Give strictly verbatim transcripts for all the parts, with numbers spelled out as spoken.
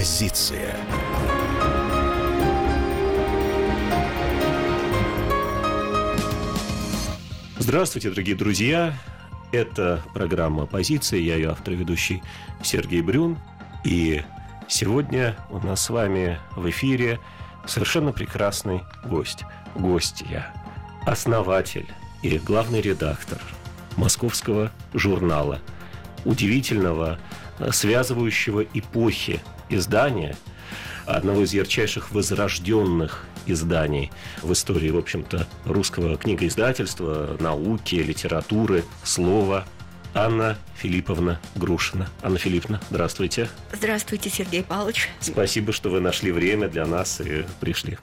Позиция. Здравствуйте, дорогие друзья. Это программа «Позиция». Я ее автор и ведущий Сергей Брюн. И сегодня у нас с вами в эфире совершенно прекрасный гость. Гостья, основатель и главный редактор московского журнала, удивительного, связывающего эпохи издания, одного из ярчайших возрожденных изданий в истории, в общем-то, русского книгоиздательства, науки, литературы, слова, Анна Филипповна Грушина. Анна Филипповна, здравствуйте. Здравствуйте, Сергей Павлович. Спасибо, что вы нашли время для нас и пришли.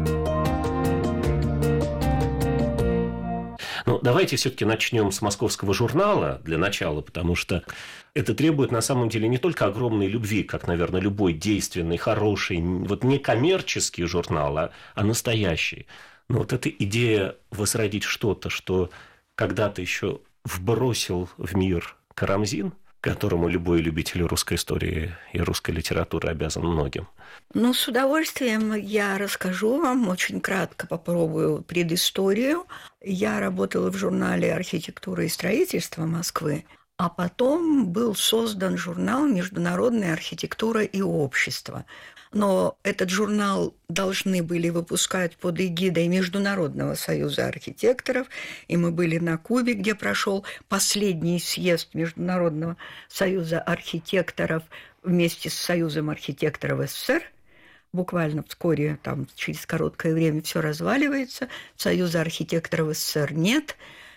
Ну, давайте все-таки начнем с московского журнала для начала, потому что это требует на самом деле не только огромной любви, как, наверное, любой действенный, хороший, вот не коммерческий журнал, а, а настоящий. Но вот эта идея возродить что-то, что когда-то еще вбросил в мир Карамзин, которому любой любитель русской истории и русской литературы обязан многим. Ну, с удовольствием я расскажу вам, очень кратко попробую предысторию. Я работала в журнале «Архитектура и строительство» Москвы, а потом был создан журнал «Международная архитектура и общество». Но этот журнал должны были выпускать под эгидой Международного союза архитекторов, и мы были на Кубе, где прошел последний съезд Международного союза архитекторов вместе с Союзом архитекторов СССР. Буквально вскоре, там, через короткое время все разваливается, Союза архитекторов СССР нет,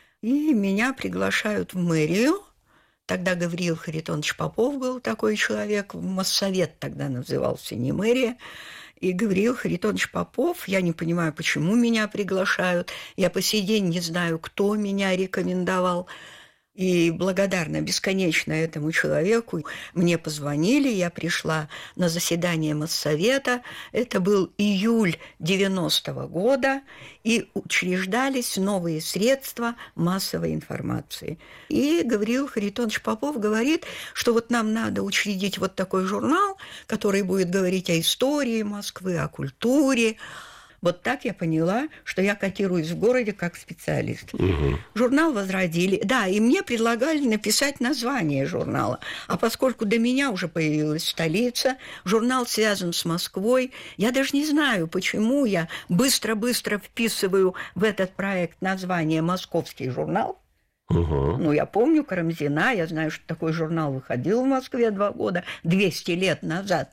и меня приглашают в мэрию. Тогда Гавриил Харитонович Попов был такой человек, Моссовет тогда назывался, не мэрия. И Гавриил Харитонович Попов, я не понимаю, почему меня приглашают, я по сей день не знаю, кто меня рекомендовал. И благодарна бесконечно этому человеку. Мне позвонили, я пришла на заседание Моссовета. Это был июль девяностого года, и учреждались новые средства массовой информации. И Гавриил Харитонович Попов говорит, что вот нам надо учредить вот такой журнал, который будет говорить о истории Москвы, о культуре. Вот так я поняла, что я котируюсь в городе как специалист. Угу. Журнал возродили. Да, и мне предлагали написать название журнала. А поскольку до меня уже появилась столица, журнал связан с Москвой, я даже не знаю, почему я быстро-быстро вписываю в этот проект название «Московский журнал». Угу. Ну, я помню Карамзина, я знаю, что такой журнал выходил в Москве два года, двести лет назад.